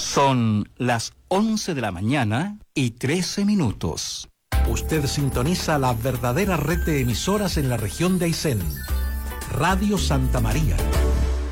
Son las 11 de la mañana y 13 minutos. Usted sintoniza la verdadera red de emisoras en la región de Aysén. Radio Santa María.